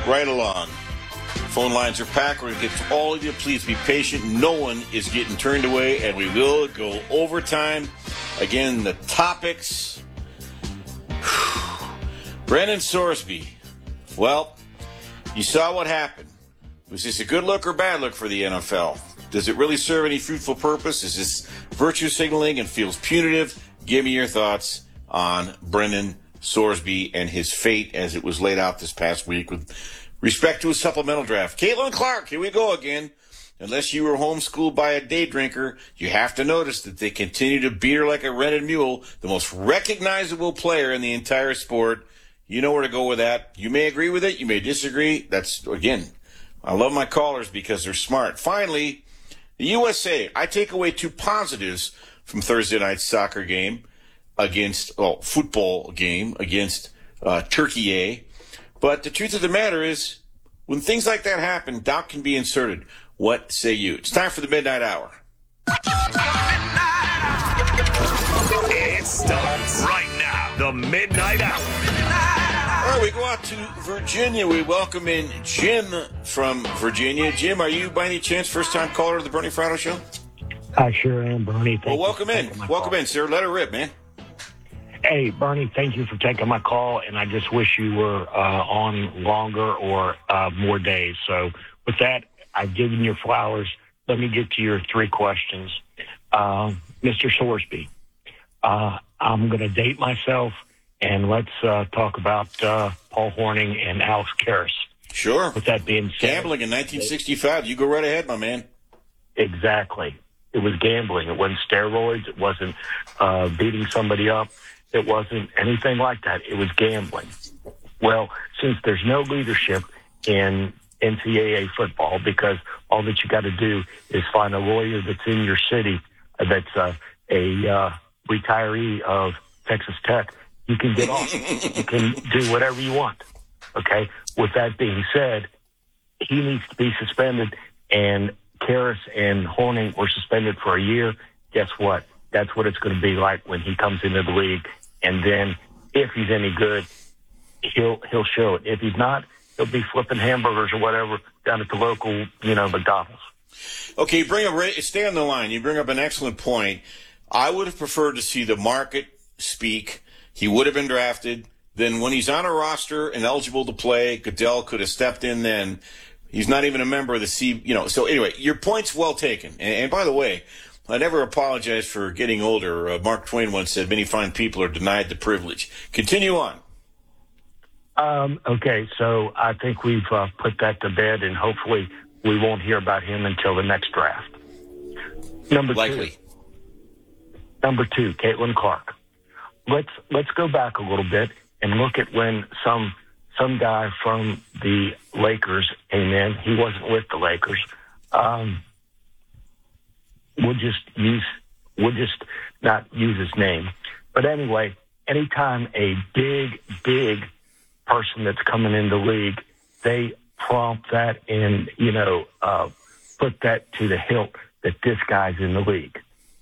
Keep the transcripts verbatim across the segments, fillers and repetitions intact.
right along. Phone lines are packed. We're going to get to all of you. Please be patient. No one is getting turned away, and we will go overtime. Again, the topics. Brendan Sorsby. Well, you saw what happened. Was this a good look or bad look for the N F L? Does it really serve any fruitful purpose? Is this virtue signaling and feels punitive? Give me your thoughts on Brendan Sorsby and his fate as it was laid out this past week with respect to his supplemental draft. Caitlin Clark, here we go again. Unless you were homeschooled by a day drinker, you have to notice that they continue to beat her like a rented mule, the most recognizable player in the entire sport. You know where to go with that. You may agree with it. You may disagree. That's, again, I love my callers because they're smart. Finally, the U S A. I take away two positives from Thursday night's soccer game against, well, football game against uh, Turkey A. But the truth of the matter is, when things like that happen, doubt can be inserted. What say you? It's time for the Midnight Hour. It starts right now. The Midnight Hour. All right, we go out to Virginia. We welcome in Jim from Virginia. Jim, are you by any chance first-time caller to the Bernie Fratto Show? I sure am, Bernie. Thank well, welcome in. Welcome call. in, sir. Let her rip, man. Hey, Bernie, thank you for taking my call, and I just wish you were uh, on longer or uh, more days. So with that, I've given your flowers. Let me get to your three questions. Uh, Mister Sorsby, uh, I'm going to date myself, and let's uh, talk about uh, Paul Hornung and Alex Karras. Sure. With that being said. Gambling in nineteen sixty-five. You go right ahead, my man. Exactly. It was gambling. It wasn't steroids. It wasn't uh, beating somebody up. It wasn't anything like that. It was gambling. Well, since there's no leadership in N C double A football, because all that you got to do is find a lawyer that's in your city that's uh, a uh, retiree of Texas Tech, you can get off. You can do whatever you want. Okay? With that being said, he needs to be suspended, and Karras and Hornung were suspended for a year. Guess what? That's what it's going to be like when he comes into the league. And then if he's any good, he'll he'll show it. If he's not, he'll be flipping hamburgers or whatever down at the local, you know, McDonald's. Okay, you bring up, stay on the line. You bring up an excellent point. I would have preferred to see the market speak. He would have been drafted. Then when he's on a roster and eligible to play, Goodell could have stepped in then. He's not even a member of the C, you know. So anyway, your point's well taken. And, and by the way, I never apologize for getting older. Uh, Mark Twain once said, many fine people are denied the privilege. Continue on. Um, okay, so I think we've uh, put that to bed, and hopefully we won't hear about him until the next draft. Number Likely. two. Number two, Caitlin Clark. Let's let's go back a little bit and look at when some some guy from the Lakers came in. He wasn't with the Lakers. Um, we'll just use we'll just not use his name. But anyway, anytime a big big person that's coming in the league, they prompt that and, you know, uh, put that to the hilt that this guy's in the league.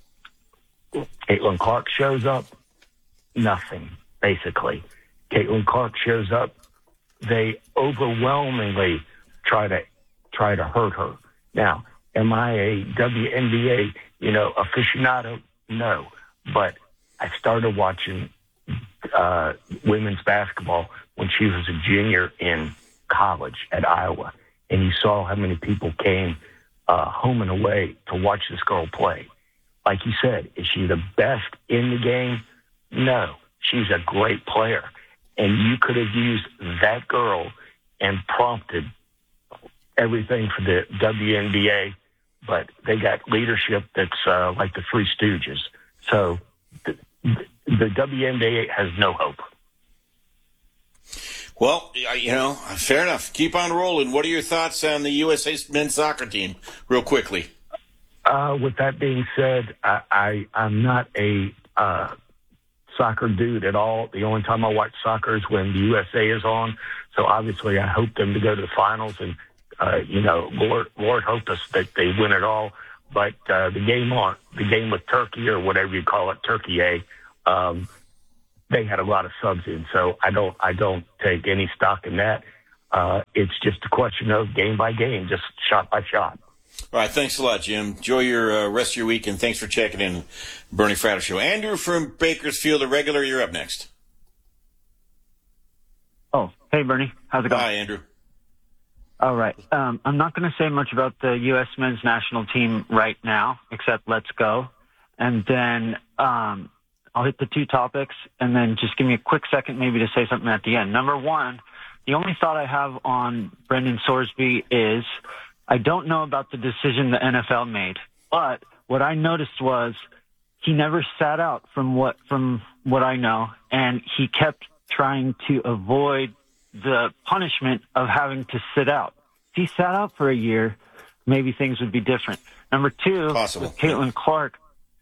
Caitlin Clark shows up, nothing, basically. Caitlin Clark shows up, they overwhelmingly try to try to hurt her. Now, am I a W N B A, you know, aficionado? No. But I started watching uh, women's basketball when she was a junior in college at Iowa, and you saw how many people came uh, home and away to watch this girl play. Like you said, is she the best in the game? No, she's a great player, and you could have used that girl and prompted everything for the W N B A, but they got leadership that's uh, like the Three Stooges. So the, the W N B A has no hope. Well, you know, fair enough. Keep on rolling. What are your thoughts on the U S A men's soccer team, real quickly? Uh, with that being said, I, I, I'm not a uh, soccer dude at all. The only time I watch soccer is when the U S A is on. So obviously I hope them to go to the finals, and, uh, you know, Lord, Lord hope us that they win it all. But uh, the game on, the game with Turkey, or whatever you call it, Turkey A, um, they had a lot of subs in, so I don't I don't take any stock in that. Uh, it's just a question of game by game, just shot by shot. All right, thanks a lot, Jim. Enjoy your uh, rest of your week, and thanks for checking in, Bernie Fratto Show. Andrew from Bakersfield, a regular, you're up next. Oh, hey, Bernie. How's it going? Hi, Andrew. All right. Um, I'm not going to say much about the U S men's national team right now, except let's go. And then um, I'll hit the two topics, and then just give me a quick second maybe to say something at the end. Number one, the only thought I have on Brendan Sorsby is I don't know about the decision the N F L made, but what I noticed was he never sat out from what from what I know, and he kept trying to avoid the punishment of having to sit out. If he sat out for a year, maybe things would be different. Number two, Possible. with Caitlin Clark,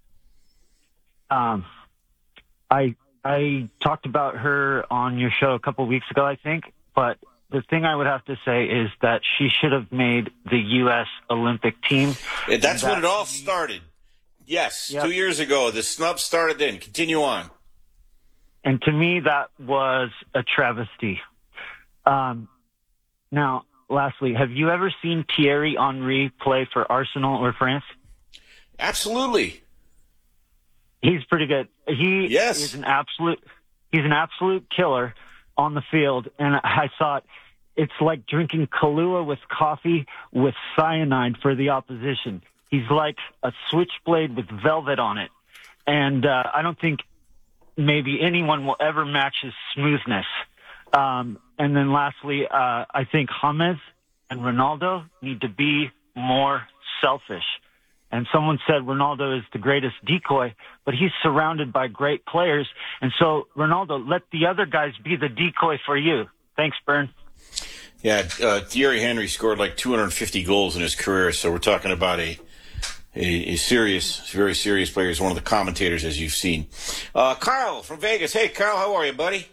um, I I talked about her on your show a couple weeks ago, I think, but the thing I would have to say is that she should have made the U S Olympic team. Yeah, that's that, when it all started. Yes, Yep. two years ago. The snub started then. Continue on. And to me, that was a travesty. Um, now, lastly, have you ever seen Thierry Henry play for Arsenal or France? Absolutely. He's pretty good. He Yes. is an absolute. He's an absolute killer on the field, and I thought it's like drinking Kahlua with coffee with cyanide for the opposition. He's like a switchblade with velvet on it, and uh, I don't think maybe anyone will ever match his smoothness. Um, and then lastly, uh, I think James and Ronaldo need to be more selfish. And someone said Ronaldo is the greatest decoy, but he's surrounded by great players. And so, Ronaldo, let the other guys be the decoy for you. Thanks, Bern. Yeah, uh, Thierry Henry scored like two hundred fifty goals in his career, so we're talking about a a, a serious, very serious player. He's one of the commentators, as you've seen. Uh, Carl from Vegas. Hey, Carl, how are you, buddy?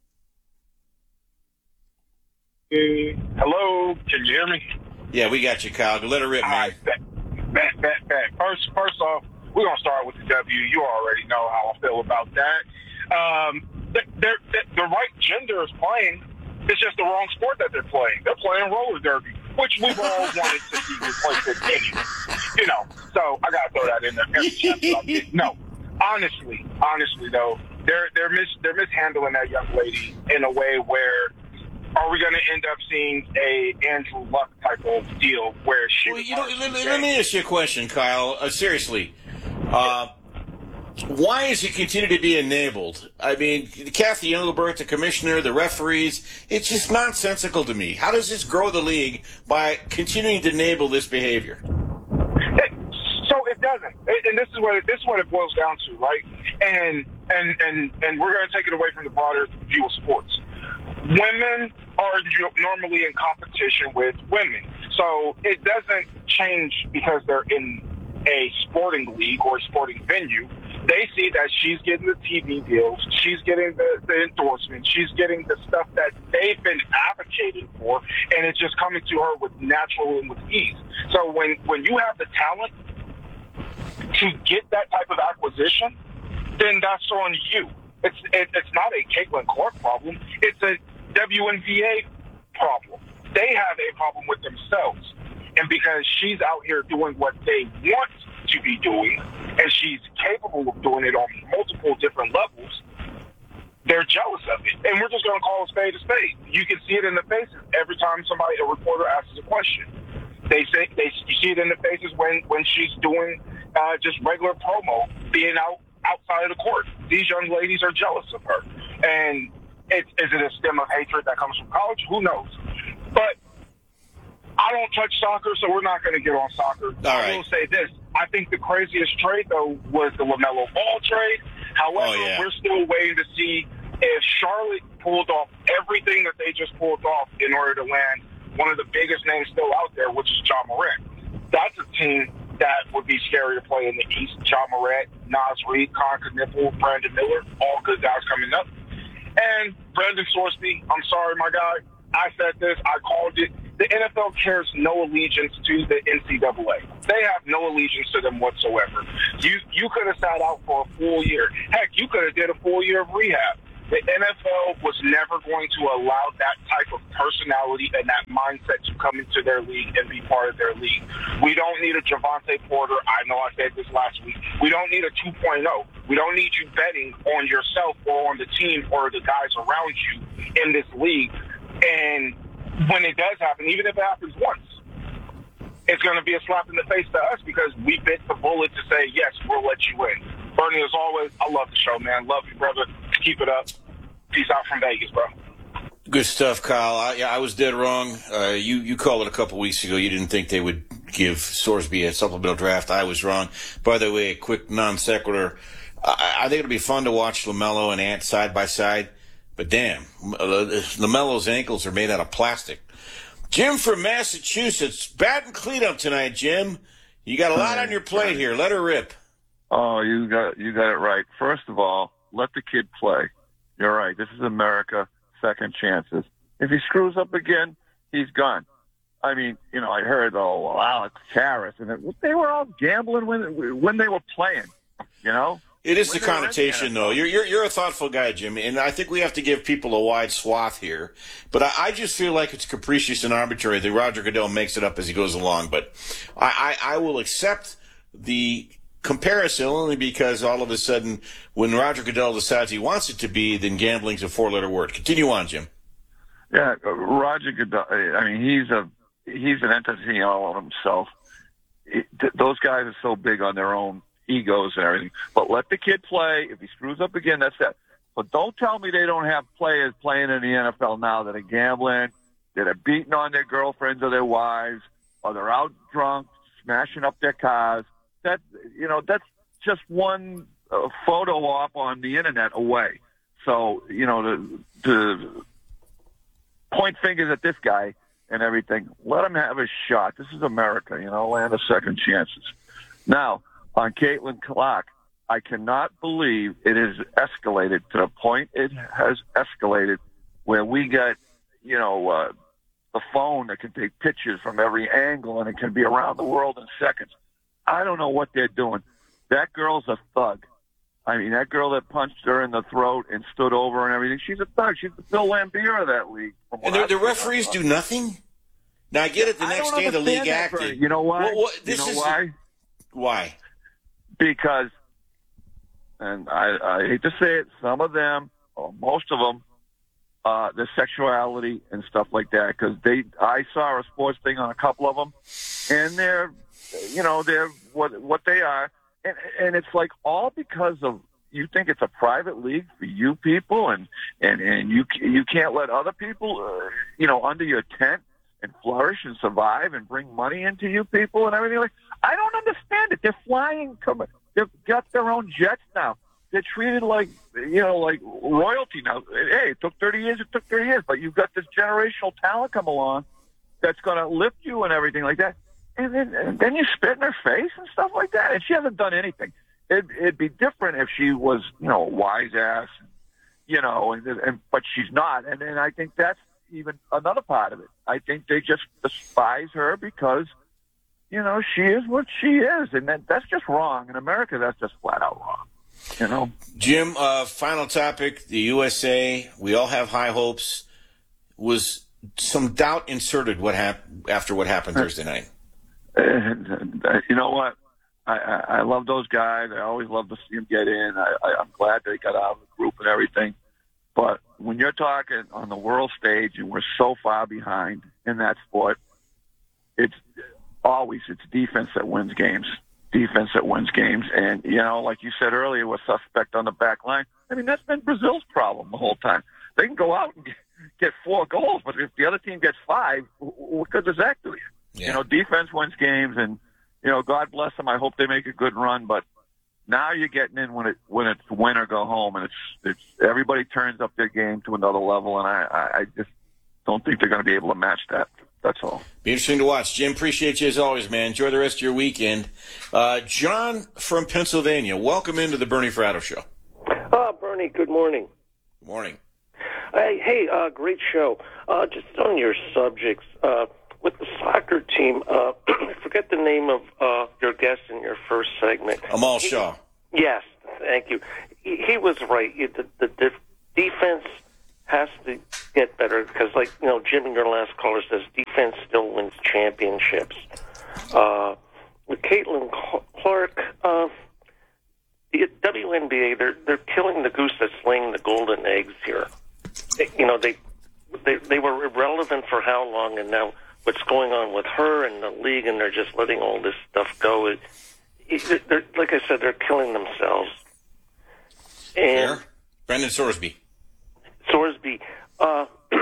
Hey, hello, can you hear me? Yeah, we got you, Kyle. Let it rip, All man. right, bet, bet, bet, bet. First, first off, we're gonna start with the W. You already know how I feel about that. Um, the, the, the right gender is playing. It's just the wrong sport that they're playing. They're playing roller derby, which we've all wanted to see replaced anyway. You know, so I gotta throw that in there. Every chance that I get. No, honestly, honestly though, they're they're mis they're mishandling that young lady in a way where. Are we going to end up seeing a Andrew Luck type of deal where she? Well, you know, let, let me ask you a question, Kyle. Uh, seriously, uh, why is he continue to be enabled? I mean, Kathy Engelbert, the commissioner, the referees, it's just nonsensical to me. How does this grow the league by continuing to enable this behavior? It, so it doesn't, it, and this is what it, this is what it boils down to, right? And and and and we're going to take it away from the broader view of sports. Women are normally in competition with women. So it doesn't change because they're in a sporting league or a sporting venue. They see that she's getting the T V deals, she's getting the, the endorsements, she's getting the stuff that they've been advocating for, and it's just coming to her with natural and with ease. So when, when you have the talent to get that type of acquisition, then that's on you. It's it, it's not a Caitlin Clark problem. It's a W N B A problem. They have a problem with themselves. And because she's out here doing what they want to be doing, and she's capable of doing it on multiple different levels, they're jealous of it. And we're just going to call a spade a spade. You can see it in the faces every time somebody, a reporter asks a question. They say they you see it in the faces when, when she's doing uh, just regular promo, being out outside of the court. These young ladies are jealous of her. And it, is it a stem of hatred that comes from college? Who knows? But I don't touch soccer, so we're not going to get on soccer. All I right. will say this. I think the craziest trade, though, was the LaMelo Ball trade. However, Oh, yeah. we're still waiting to see if Charlotte pulled off everything that they just pulled off in order to land one of the biggest names still out there, which is John Morant. That's a team that would be scary to play in the East. John Morant, Naz Reid, Con Knipple, Brandon Miller, all good guys coming up. And Brendan Sorsby, I'm sorry, my guy. I said this. I called it. The N F L cares no allegiance to the N C double A. They have no allegiance to them whatsoever. You you could have sat out for a full year. Heck, you could have did a full year of rehab. The N F L was never going to allow that type of personality and that mindset to come into their league and be part of their league. We don't need a Javante Porter. I know I said this last week. We don't need a two point oh. We don't need you betting on yourself or on the team or the guys around you in this league. And when it does happen, even if it happens once, it's going to be a slap in the face to us because we bit the bullet to say, yes, we'll let you in. Bernie, as always, I love the show, man. Love you, brother. Keep it up. Peace out from Vegas, bro. Good stuff, Kyle. I, yeah, I was dead wrong. Uh, you, you called it a couple weeks ago. You didn't think they would give Sorsby a supplemental draft. I was wrong. By the way, a quick non sequitur. I, I think it'll be fun to watch LaMelo and Ant side by side. But damn, LaMelo's ankles are made out of plastic. Jim from Massachusetts, batting cleanup tonight, Jim. You got a lot on your plate here. Let her rip. Oh, you got you got it right. First of all, let the kid play. You're right. This is America. Second chances. If he screws up again, he's gone. I mean, you know, I heard, oh, well, Alex Harris, and it, they were all gambling when when they were playing. You know. It is the connotation, though. You're, you're you're a thoughtful guy, Jimmy, and I think we have to give people a wide swath here. But I, I just feel like it's capricious and arbitrary that Roger Goodell makes it up as he goes along. But I, I, I will accept the comparison only because all of a sudden, when Roger Goodell decides he wants it to be, then gambling's a four-letter word. Continue on, Jim. Yeah, Roger Goodell. I mean, he's a he's an entity all of himself. It, those guys are so big on their own egos and everything. But let the kid play. If he screws up again, that's it. But don't tell me they don't have players playing in the N F L now that are gambling, that are beating on their girlfriends or their wives, or they're out drunk, smashing up their cars. That, you know, that's just one uh, photo op on the internet away. So, you know, to, to point fingers at this guy and everything, let him have his shot. This is America, you know, land of second chances. Now, on Caitlin Clark, I cannot believe it has escalated to the point it has escalated where we got, you know, uh, the phone that can take pictures from every angle and it can be around the world in seconds. I don't know what they're doing. That girl's a thug. I mean, that girl that punched her in the throat and stood over and everything, she's a thug. She's the Phil Lambier of that league. And the, the referees do nothing? Now, I get it the next day the league acted. You know why? Well, what, this you know is, why? Why? Because, and I, I hate to say it, some of them, or most of them, uh, their sexuality and stuff like that. Because they, I saw a sports thing on a couple of them, and they're, you know, they're what what they are, and and it's like all because of you think it's a private league for you people, and and and you you can't let other people, uh, you know, under your tent and flourish and survive and bring money into you people and everything. Like, I don't understand it. They're flying. They've got their own jets now. They're treated like, you know, like royalty now. Hey, it took thirty years. It took thirty years. But you've got this generational talent come along that's going to lift you and everything like that. And then, and then you spit in her face and stuff like that. And she hasn't done anything. It, it'd be different if she was, you know, a wise ass, you know, and, and but she's not. And then I think that's even another part of it. I think they just despise her because, you know, she is what she is, and that, that's just wrong. In America, that's just flat out wrong, you know? Jim, uh, final topic, the U S A, we all have high hopes. Was some doubt inserted what hap- after what happened Thursday night? And, uh, you know what? I, I, I love those guys. I always love to see them get in. I, I, I'm glad they got out of the group and everything. But when you're talking on the world stage and we're so far behind in that sport, it's always it's defense that wins games. Defense that wins games. And, you know, like you said earlier, we're suspect on the back line. I mean, that's been Brazil's problem the whole time. They can go out and get four goals, but if the other team gets five, what good does that do you? Yeah. You know, defense wins games, and, you know, God bless them. I hope they make a good run, but now you're getting in when it when it's win or go home, and it's it's everybody turns up their game to another level, and I, I, I just don't think they're going to be able to match that. That's all. Be interesting to watch. Jim, appreciate you as always, man. Enjoy the rest of your weekend. Uh, John from Pennsylvania, welcome into the Bernie Fratto Show. Uh, Bernie, good morning. Good morning. Hey, hey, uh, great show. Uh, just on your subjects, uh, with the soccer team, uh, I forget the name of uh, your guest in your first segment. Amal Shaw. Yes, thank you. He, he was right. The, the, the defense has to get better because, like, you know, Jim, your last caller says, defense still wins championships. Uh, with Caitlin Clark, uh, the W N B A, they're they're killing the goose that's laying the golden eggs here. They, you know, they, they they were irrelevant for how long, and now what's going on with her and the league, and they're just letting all this stuff go. It, it, they're, like I said, they're killing themselves. And Fair. Brendan Sorsby. Sorsby, uh,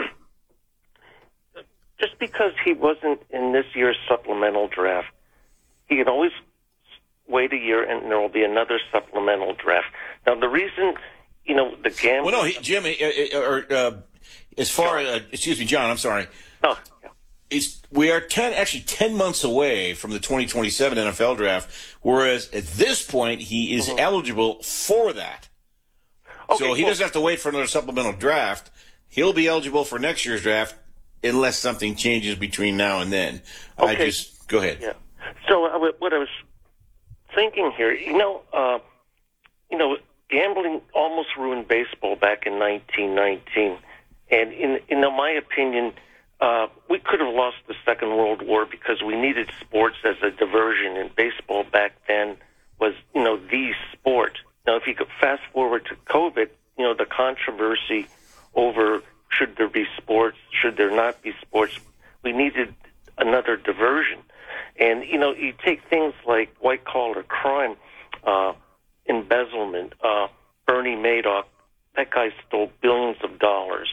just because he wasn't in this year's supplemental draft, he can always wait a year and there will be another supplemental draft. Now, the reason, you know, the gambling... Well, no, he, Jim, uh, or, uh, as far as, uh, excuse me, John, I'm sorry. Oh, yeah. It's, we are ten, actually ten months away from the twenty twenty-seven N F L draft, whereas at this point he is mm-hmm. eligible for that. Okay, so he cool. doesn't have to wait for another supplemental draft. He'll be eligible for next year's draft unless something changes between now and then. Okay. I just go ahead. Yeah. So uh, what I was thinking here, you know, uh, you know, gambling almost ruined baseball back in nineteen nineteen, and in in my opinion, uh, we could have lost the Second World War because we needed sports as a diversion, and baseball back then was, you know, the sport. Now, if you could fast forward to COVID, you know, the controversy over should there be sports, should there not be sports, we needed another diversion. And, you know, you take things like white-collar crime, uh, embezzlement, uh, Bernie Madoff, that guy stole billions of dollars.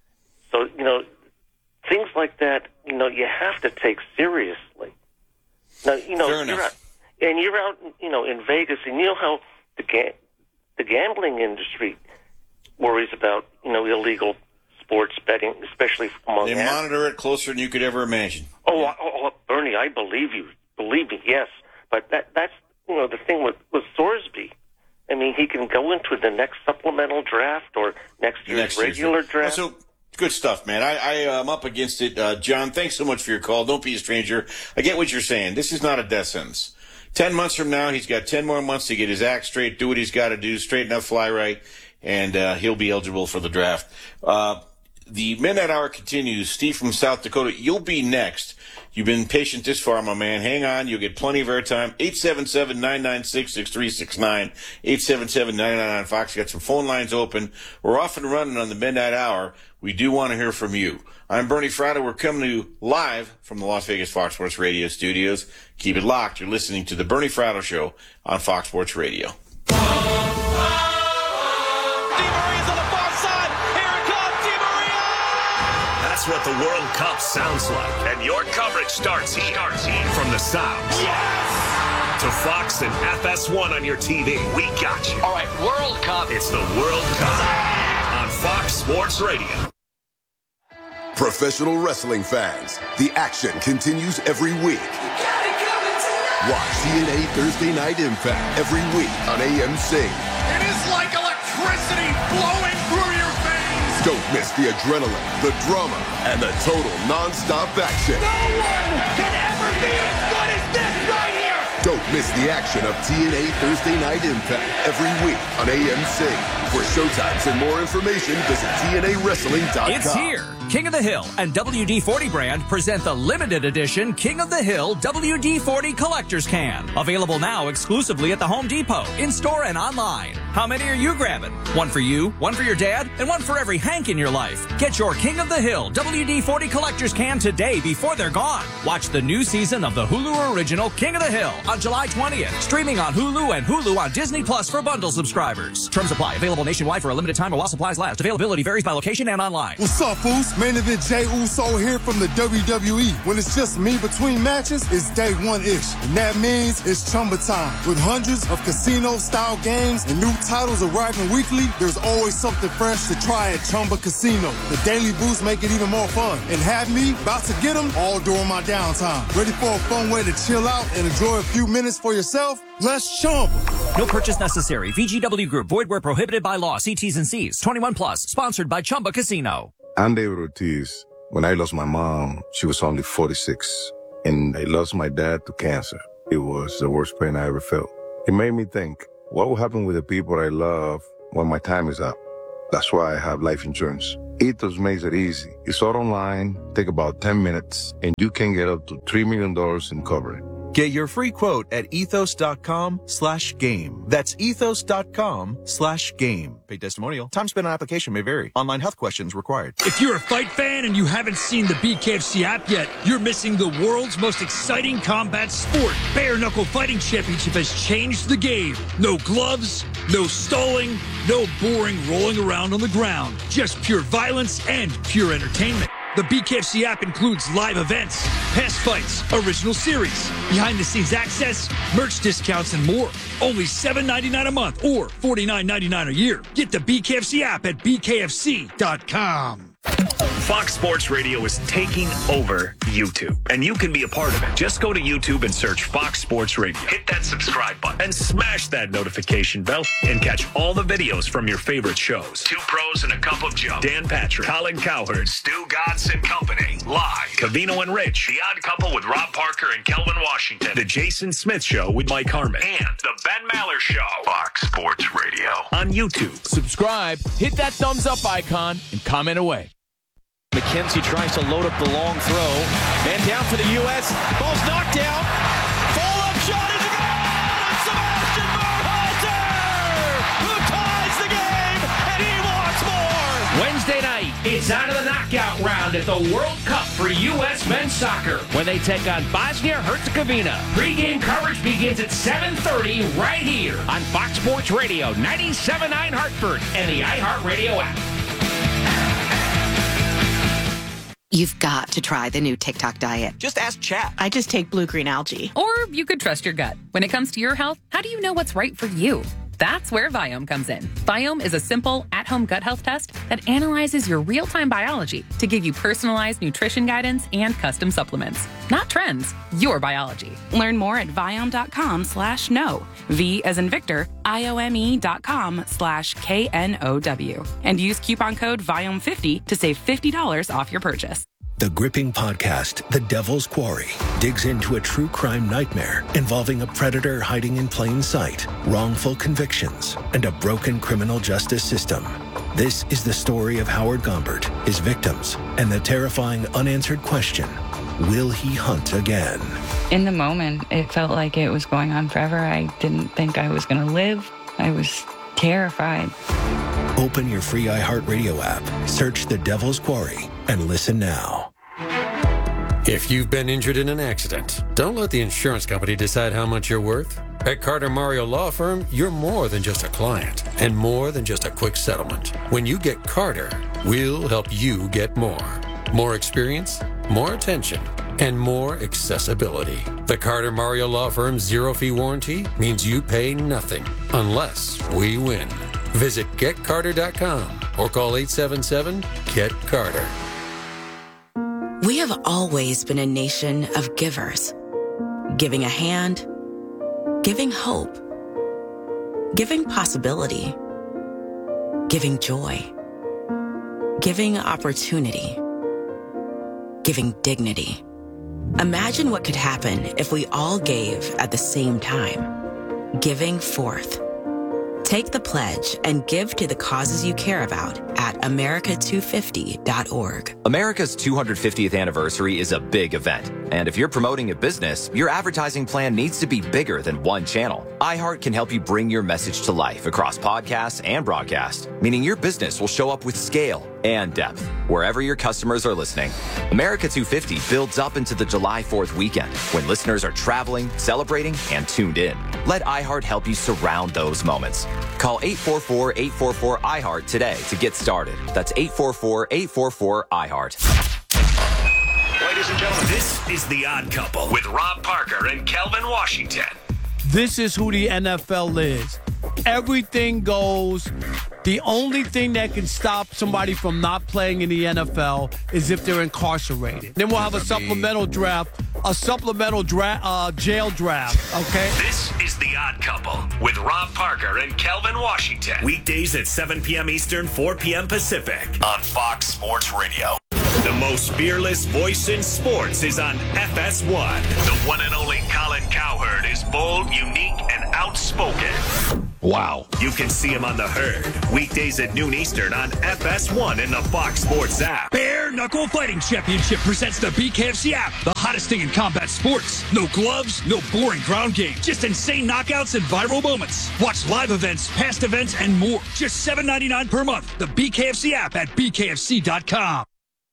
So, you know, things like that, you know, you have to take seriously. Now, you know, Fair you're out, and you're out, you know, in Vegas, and you know how the ga- the gambling industry worries about, you know, illegal sports betting, especially among They athletes. monitor it closer than you could ever imagine. Oh, yeah. oh, oh, Bernie, I believe you. Believe me, yes. But that that's, you know, the thing with, with Sorsby. I mean, he can go into the next supplemental draft or next year's Next regular year's. draft. So, good stuff, man. I, I am up against it. Uh, John, thanks so much for your call. Don't be a stranger. I get what you're saying. This is not a death sentence. Ten months from now, he's got ten more months to get his act straight, do what he's got to do, straighten up, fly right, and uh, he'll be eligible for the draft. Uh, the Midnight Hour continues. Steve from South Dakota, you'll be next. You've been patient this far, my man. Hang on. You'll get plenty of airtime. eight seven seven, nine nine six, six three six nine. eight seven seven, nine nine nine, Fox. Got some phone lines open. We're off and running on the Midnight Hour. We do want to hear from you. I'm Bernie Fratto. We're coming to you live from the Las Vegas Fox Sports Radio studios. Keep it locked. You're listening to the Bernie Fratto Show on Fox Sports Radio. That's what the World Cup sounds like. And your coverage starts here. Starts here. From the South. Yes! To Fox and F S one on your T V. We got you. All right, World Cup. It's the World Cup on Fox Sports Radio. Professional wrestling fans, the action continues every week. Watch T N A Thursday Night Impact every week on A M C. It is like electricity flowing through your veins. Don't miss the adrenaline, the drama, and the total non-stop action. No one can ever be as good as this right here. Don't miss the action of T N A Thursday Night Impact every week on A M C. For showtimes and more information, visit T N A wrestling dot com. It's here. King of the Hill and W D forty brand present the limited edition King of the Hill W D forty Collector's Can. Available now exclusively at the Home Depot, in-store and online. How many are you grabbing? One for you, one for your dad, and one for every Hank in your life. Get your King of the Hill W D forty Collector's Can today before they're gone. Watch the new season of the Hulu original King of the Hill on July twentieth. Streaming on Hulu and Hulu on Disney Plus for bundle subscribers. Terms apply. Available nationwide for a limited time or while supplies last. Availability varies by location and online. What's up, fools? Main event Jey Uso here from the W W E. When it's just me between matches, it's day one-ish. And that means it's Chumba time. With hundreds of casino-style games and new titles arriving weekly, there's always something fresh to try at Chumba Casino. The daily boosts make it even more fun. And have me about to get them all during my downtime. Ready for a fun way to chill out and enjoy a few minutes for yourself? Let's Chumba. No purchase necessary. V G W Group. Void where prohibited by law. See T's and C's. twenty-one plus. Sponsored by Chumba Casino. I'm David Ortiz. When I lost my mom, she was only forty-six. And I lost my dad to cancer. It was the worst pain I ever felt. It made me think, what will happen with the people I love when my time is up? That's why I have life insurance. Ethos makes it easy. It's all online, take about ten minutes, and you can get up to three million dollars in coverage. Get your free quote at ethos.com slash game. That's ethos.com slash game. Paid testimonial. Time spent on application may vary. Online health questions required. If you're a fight fan and you haven't seen the B K F C app yet, you're missing the world's most exciting combat sport. Bare Knuckle Fighting Championship has changed the game. No gloves, no stalling, no boring rolling around on the ground. Just pure violence and pure entertainment. The B K F C app includes live events, past fights, original series, behind-the-scenes access, merch discounts, and more. Only seven ninety-nine a month or forty-nine ninety-nine a year. Get the B K F C app at b k f c dot com. Fox Sports Radio is taking over YouTube, and you can be a part of it. Just go to YouTube and search Fox Sports Radio. Hit that subscribe button and smash that notification bell and catch all the videos from your favorite shows. Two Pros and a Cup of Joe. Dan Patrick, Colin Cowherd, Stu Gatz and Company. Live. Covino and Rich. The Odd Couple with Rob Parker and Kelvin Washington. The Jason Smith Show with Mike Harmon. And The Ben Maller Show. Fox Sports Radio. On YouTube. Subscribe, hit that thumbs up icon, and comment away. McKenzie tries to load up the long throw. Man down for the U S. Ball's knocked down. Follow-up shot is a goal! And Sebastian Berhalter, who ties the game, and he wants more! Wednesday night, it's out of the knockout round at the World Cup for U S men's soccer when they take on Bosnia-Herzegovina. Pre-game coverage begins at seven thirty right here on Fox Sports Radio, ninety-seven point nine Hartford, and the iHeartRadio app. You've got to try the new TikTok diet. Just ask Chat. I just take blue-green algae. Or you could trust your gut. When it comes to your health, how do you know what's right for you? That's where Viome comes in. Viome is a simple, at-home gut health test that analyzes your real-time biology to give you personalized nutrition guidance and custom supplements. Not trends, your biology. Learn more at Viome.com slash no. V as in Victor, I-O-M-E dot com slash K N O W. And use coupon code Viome fifty to save fifty dollars off your purchase. The gripping podcast, The Devil's Quarry, digs into a true crime nightmare involving a predator hiding in plain sight, wrongful convictions, and a broken criminal justice system. This is the story of Howard Gombert, his victims, and the terrifying unanswered question, will he hunt again? In the moment, it felt like it was going on forever. I didn't think I was going to live. I was terrified. Open your free iHeartRadio app, search The Devil's Quarry, and listen now. If you've been injured in an accident, don't let the insurance company decide how much you're worth. At Carter Mario Law Firm, you're more than just a client and more than just a quick settlement. When you get Carter, we'll help you get more. More experience, more attention, and more accessibility. The Carter Mario Law Firm's zero-fee warranty means you pay nothing unless we win. Visit get carter dot com or call eight seven seven, G E T Carter. We have always been a nation of givers. Giving a hand, giving hope, giving possibility, giving joy, giving opportunity, giving dignity. Imagine what could happen if we all gave at the same time. Giving forth. Take the pledge and give to the causes you care about at america two fifty dot org. America's two hundred fiftieth anniversary is a big event. And if you're promoting a business, your advertising plan needs to be bigger than one channel. iHeart can help you bring your message to life across podcasts and broadcast, meaning your business will show up with scale and depth wherever your customers are listening. America two fifty builds up into the July fourth weekend when listeners are traveling, celebrating, and tuned in. Let iHeart help you surround those moments. Call eight four four, eight four four, I heart today to get started. That's eight four four, eight four four, I heart. Ladies and gentlemen, this is The Odd Couple with Rob Parker and Kelvin Washington. This is who the N F L is. Everything goes. The only thing that can stop somebody from not playing in the N F L is if they're incarcerated. Then we'll have a supplemental draft, a supplemental dra- uh, jail draft, okay? This is The Odd Couple with Rob Parker and Kelvin Washington. Weekdays at seven p.m. Eastern, four p.m. Pacific on Fox Sports Radio. The most fearless voice in sports is on F S one. The one and only Colin Cowherd is bold, unique, and outspoken. Wow. You can see him on The Herd, weekdays at noon Eastern on F S one in the Fox Sports app. Bare Knuckle Fighting Championship presents the B K F C app, the hottest thing in combat sports. No gloves, no boring ground game, just insane knockouts and viral moments. Watch live events, past events, and more. Just seven ninety-nine per month. The B K F C app at B K F C dot com.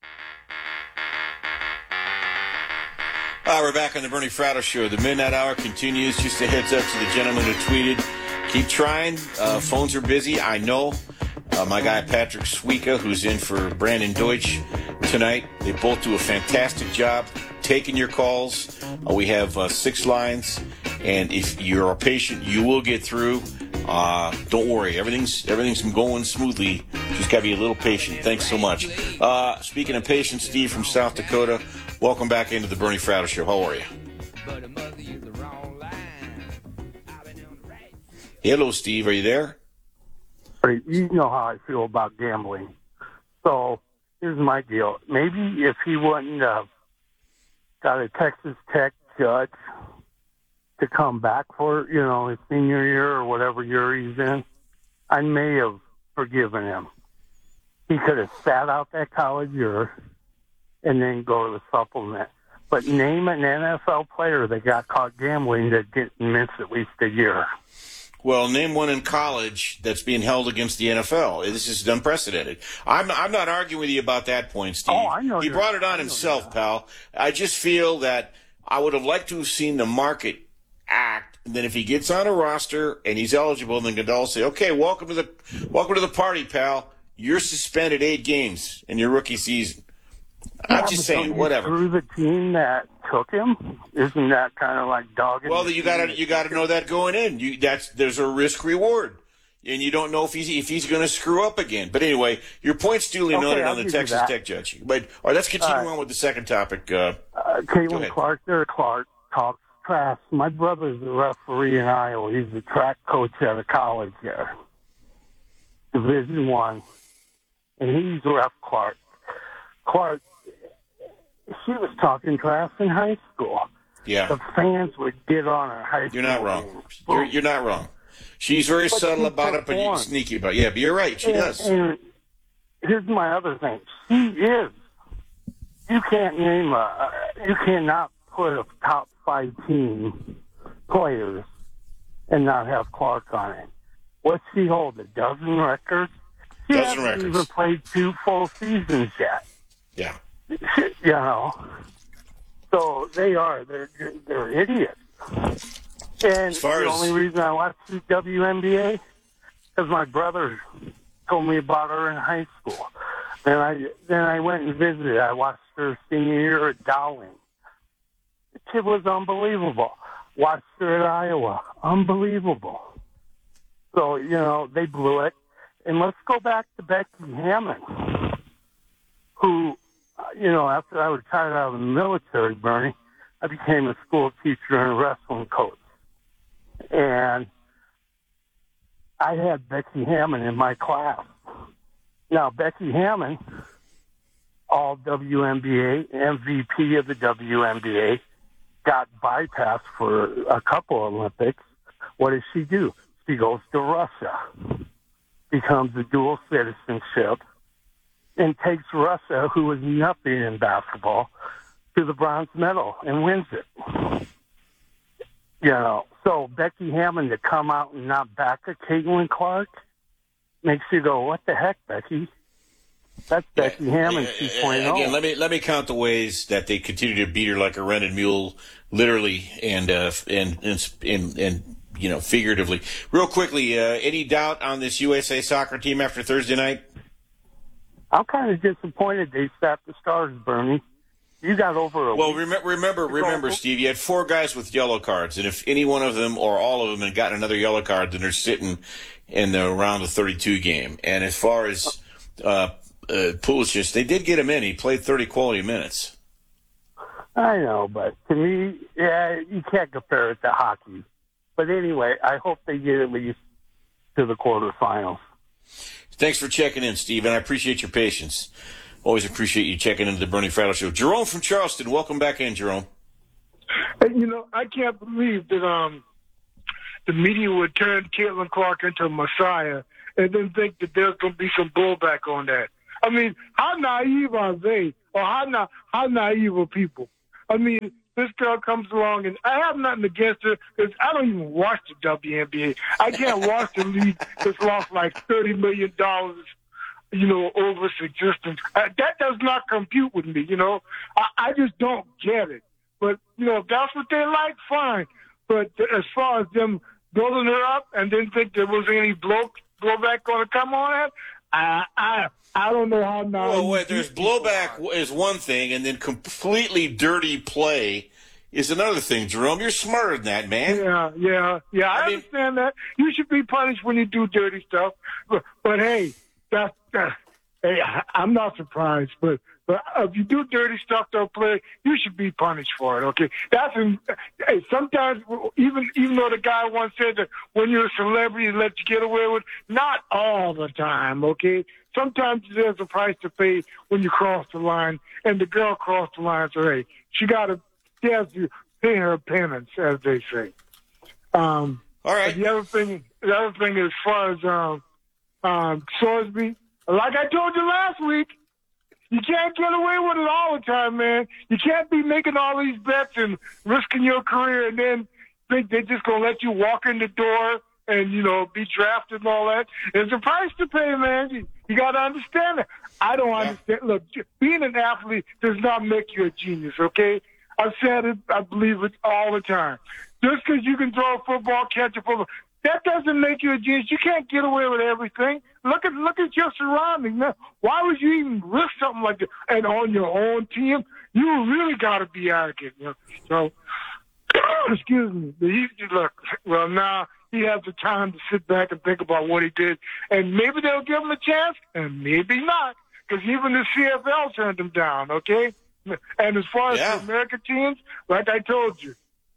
Uh, we're back on the Bernie Fratto Show. The Midnight Hour continues. Just a heads up to the gentleman who tweeted. Keep trying. Uh, phones are busy. I know. Uh, my guy Patrick Suika, who's in for Brandon Deutsch tonight. They both do a fantastic job taking your calls. Uh, we have uh, six lines, and if you're a patient, you will get through. Uh, don't worry. Everything's everything's going smoothly. Just got to be a little patient. Thanks so much. Uh, speaking of patience, Steve from South Dakota. Welcome back into the Bernie Fratto Show. How are you? Hello, Steve. Are you there? You know how I feel about gambling. So here's my deal. Maybe if he wouldn't have got a Texas Tech judge to come back for, you know, his senior year or whatever year he's in, I may have forgiven him. He could have sat out that college year and then go to the supplement. But name an N F L player that got caught gambling that didn't miss at least a year. Well, name one in college that's being held against the N F L. This is unprecedented. I'm I'm not arguing with you about that point, Steve. Oh, I know. He brought it on himself, pal. I just feel that I would have liked to have seen the market act. And then if he gets on a roster and he's eligible, then Goodell say, "Okay, welcome to the welcome to the party, pal. You're suspended eight games in your rookie season." I'm yeah, just saying, whatever. Through the team that took him, isn't that kind of like dogging? Well, you got to you got to know that going in. You that's there's a risk reward, and you don't know if he's if he's going to screw up again. But anyway, your point's duly okay, noted I'll on the Texas Tech judge. But all right, let's continue right. on with the second topic. Uh, uh, Caitlin Clark, there, Clark talks trash. My brother's a referee in Iowa. He's a track coach at a college there, Division One, and he's ref Clark. Clark. She was talking trash in high school. Yeah. The fans would get on her high school. You're not wrong. You're, you're not wrong. She's very but subtle she about it, but you're sneaky about it. Yeah, but you're right. She and, does. And here's my other thing. She is. You can't name a, you cannot put a top five team players and not have Clark on it. What's she hold? A dozen records? She dozen hasn't records. even played two full seasons yet. Yeah. You know, so they are. They're they're idiots. And the as... only reason I watched the W N B A because my brother told me about her in high school. Then I then I went and visited. I watched her senior year at Dowling. The kid was unbelievable. Watched her at Iowa. Unbelievable. So, you know, they blew it. And let's go back to Becky Hammond, who, you know, after I retired out of the military, Bernie, I became a school teacher and a wrestling coach. And I had Becky Hammond in my class. Now, Becky Hammond, all W N B A, M V P of the W N B A, got bypassed for a couple Olympics. What does she do? She goes to Russia, becomes a dual citizenship, and takes Russia, who was nothing in basketball, to the bronze medal and wins it. You know, so Becky Hammond to come out and not back a Caitlin Clark makes you go, what the heck, Becky? That's Becky Hammond two point oh. Again, let me let me count the ways that they continue to beat her like a rented mule, literally and uh, and, and and and you know figuratively. Real quickly, uh, any doubt on this U S A soccer team after Thursday night? I'm kind of disappointed they stacked the stars, Bernie. You got over a well. week. Remember, remember, remember, Steve. You had four guys with yellow cards, and if any one of them or all of them had gotten another yellow card, then they're sitting in the around the thirty-two game. And as far as uh, uh, Pulisic, they did get him in. He played thirty quality minutes. I know, but to me, yeah, you can't compare it to hockey. But anyway, I hope they get at least to the quarterfinals. Thanks for checking in, Steve, and I appreciate your patience. Always appreciate you checking into the Bernie Fratto Show. Jerome from Charleston, welcome back in, Jerome. Hey, you know, I can't believe that um the media would turn Caitlin Clark into a messiah and then think that there's going to be some blowback on that. I mean, how naive are they? Or how, na- how naive are people? I mean, this girl comes along, and I have nothing against her because I don't even watch the W N B A. I can't watch the league that's lost like thirty million dollars, you know, over its existence. Uh, that does not compute with me, you know. I, I just don't get it. But, you know, if that's what they like, fine. But as far as them building her up and didn't think there was any blow, blowback going to come on it, I, I, I don't know how now. Well, wait, there's blowback is one thing, and then completely dirty play is another thing, Jerome. You're smarter than that, man. Yeah, yeah, yeah. I, I mean, understand that. You should be punished when you do dirty stuff. But, but hey, that's, that's, hey, I'm not surprised. But, but if you do dirty stuff to a player, you should be punished for it, okay? That's in, hey, sometimes, even even though the guy once said that when you're a celebrity, they let you get away with it, not all the time, okay? Sometimes there's a price to pay when you cross the line, and the girl crossed the line, so hey, she got to, she has to pay her penance, as they say. Um, all right. The other thing, the other thing as far as um, um, Sorsby, like I told you last week, you can't get away with it all the time, man. You can't be making all these bets and risking your career and then think they're just going to let you walk in the door and, you know, be drafted and all that. There's a price to pay, man. You, you got to understand it. I don't yeah. understand. Look, being an athlete does not make you a genius, okay? I've said it. I believe it all the time. Just because you can throw a football, catch a football, that doesn't make you a genius. You can't get away with everything. Look at look at your surroundings. Now, why would you even risk something like that? And on your own team, you really got to be arrogant. You know? So, excuse me. He, look, well, now he has the time to sit back and think about what he did. And maybe they'll give him a chance, and maybe not, because even the C F L turned him down, okay? And as far as yeah. the American teams, like I told you,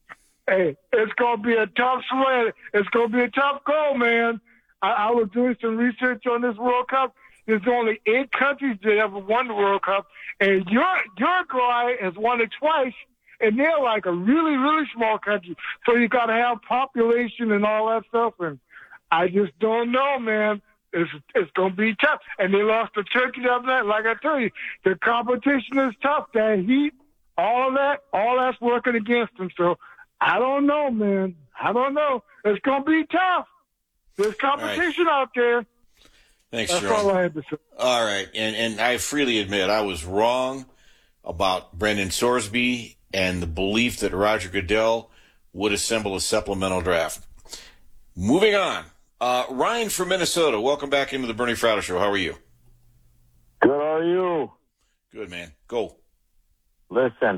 hey, it's going to be a tough sweat. It's going to be a tough goal, man. I, I was doing some research on this World Cup. There's only eight countries that ever won the World Cup, and Uruguay has won it twice, and they're like a really, really small country. So you got to have population and all that stuff, and I just don't know, man. It's it's going to be tough. And they lost to Turkey the other night. Like I tell you, the competition is tough. That heat, all of that, all that's working against them. So I don't know, man. I don't know. It's going to be tough. There's competition right. out there. Thanks, That's Jerome. all I had to say. All right. And, and I freely admit I was wrong about Brendan Sorsby and the belief that Roger Goodell would assemble a supplemental draft. Moving on. Uh, Ryan from Minnesota, welcome back into the Bernie Fratto Show. How are you? Good, how are you? Good, man. Go. Listen,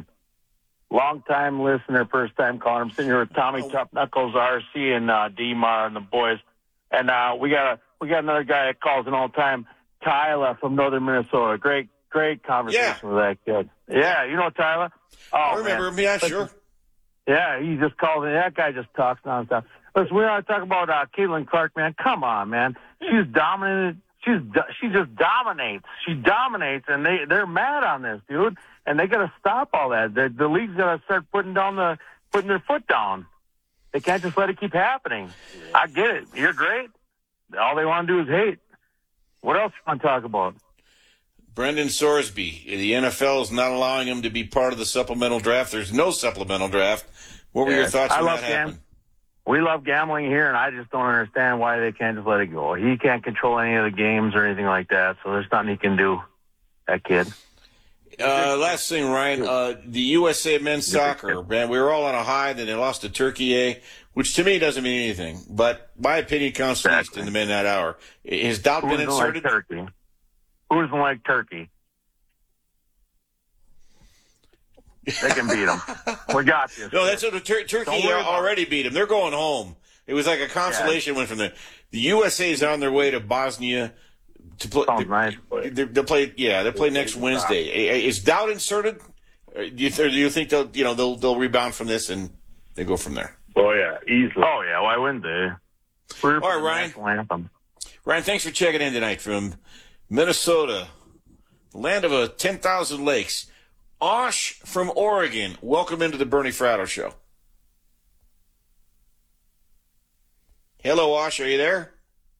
long-time listener, first-time caller. I'm sitting here with Tommy oh. Tough Knuckles, R C, and uh, D-Mar and the boys. And uh, we got a, we got another guy that calls in all the time, Tyler from northern Minnesota. Great, great conversation yeah. with that kid. Yeah, you know Tyler? Oh, I remember man. him. Yeah, sure. Yeah, he just calls in. That guy just talks nonstop. Listen, we want to talk about uh, Caitlin Clark, man. Come on, man. She's dominated. She's she just dominates. She dominates, and they they're mad on this, dude. And they got to stop all that. The, the league's got to start putting down the putting their foot down. They can't just let it keep happening. I get it. You're great. All they want to do is hate. What else you want to talk about? Brendan Sorsby. The N F L is not allowing him to be part of the supplemental draft. There's no supplemental draft. What were yeah, your thoughts I when love that happened? Gam- we love gambling here, and I just don't understand why they can't just let it go. He can't control any of the games or anything like that, so there's nothing he can do, that kid. Uh, last thing, Ryan, uh, the U S A men's soccer, man, we were all on a high, then they lost to Turkey A, which to me doesn't mean anything, but my opinion counts exactly. least in the midnight hour. Has doubt Who been inserted? Like Turkey? Who doesn't like Turkey? They can beat them. We got this. No, that's what the Tur- Turkey already beat them. They're going home. It was like a consolation yeah. win from the the U S A is on their way to Bosnia to play. Oh, nice play. They play. Yeah, they play next Wednesday. Is doubt inserted? Do you, do you think they'll you know they'll they'll rebound from this and they go from there? Oh yeah, easily. Oh yeah, why wouldn't they? We're All right, Ryan. Ryan, thanks for checking in tonight from Minnesota, the land of a ten thousand lakes. Osh from Oregon, welcome into the Bernie Fratto Show. Hello, Wash. Are you there?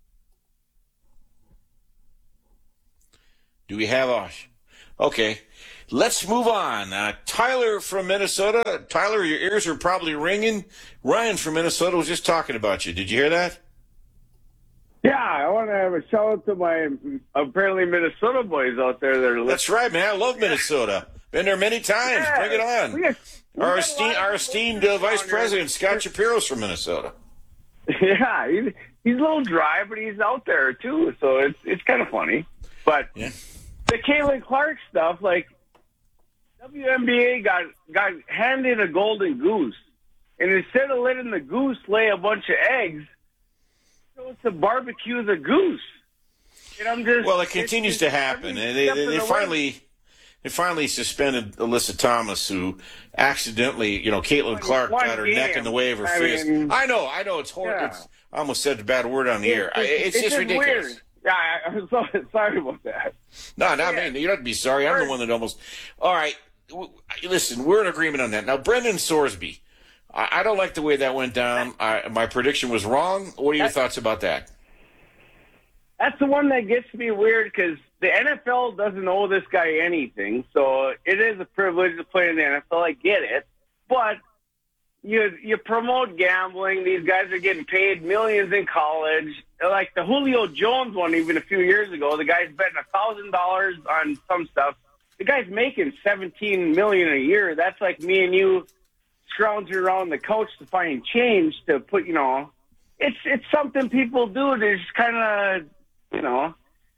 Do we have Wash? Okay. Let's move on. Uh, Tyler from Minnesota. Tyler, your ears are probably ringing. Ryan from Minnesota was just talking about you. Did you hear that? Yeah, I want to have a shout out to my apparently Minnesota boys out there. That are That's right, man. I love Minnesota. Been there many times. Yeah, Bring it on. we got- we our got a esteemed, lot of our esteemed uh, Vice President, Scott Shapiro's from Minnesota. Yeah, he's, he's a little dry, but he's out there too, so it's it's kind of funny. But yeah. the Caitlin Clark stuff, like W N B A got got handed a golden goose, and instead of letting the goose lay a bunch of eggs, chose to barbecue the goose. And I'm just Well, it continues it's, to happen, and they, they, they finally. They finally suspended Alyssa Thomas, who accidentally, you know, Caitlin Clark one got her game. neck in the way of her I fist. mean, I know, I know, it's horrible. yeah. It's, I almost said a bad word on the air. I- It's, it's just ridiculous. Weird. Yeah, I, I'm so, sorry about that. No, not me. You don't have to be sorry. I'm the one that almost. All right, w- listen, we're in agreement on that. Now, Brendan Sorsby, I, I don't like the way that went down. I, my prediction was wrong. What are your thoughts about that? That's the one that gets me weird because the N F L doesn't owe this guy anything, so it is a privilege to play in the N F L. I get it, but you you promote gambling. These guys are getting paid millions in college. Like the Julio Jones one, even a few years ago, the guy's betting a thousand dollars on some stuff. The guy's making seventeen million a year. That's like me and you scrounging around the couch to find change to put. You know, it's it's something people do to just kind of. You know,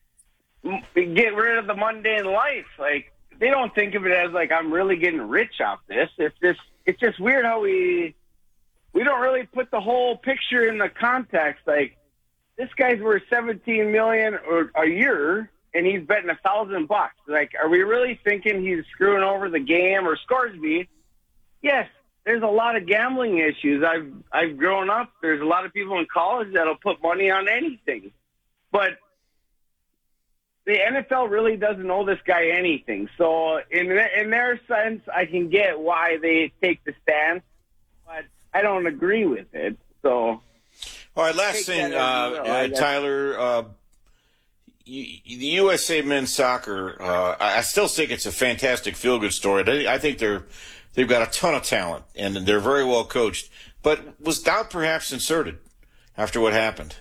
get rid of the mundane life. Like, they don't think of it as, like, I'm really getting rich off this. It's just, it's just weird how we, we don't really put the whole picture in the context. Like, this guy's worth seventeen million dollars or a year, and he's betting a thousand bucks. Like, are we really thinking he's screwing over the game or Scoresby? Yes, there's a lot of gambling issues. I've, I've grown up. There's a lot of people in college that'll put money on anything. But the N F L really doesn't owe this guy anything. So in in their sense, I can get why they take the stance, but I don't agree with it. So, all right, last thing, uh, uh, guess. Tyler. Uh, you, the U S A men's soccer. Uh, I I still think it's a fantastic feel-good story. I I think they're they've got a ton of talent and they're very well coached. But was doubt perhaps inserted after what happened?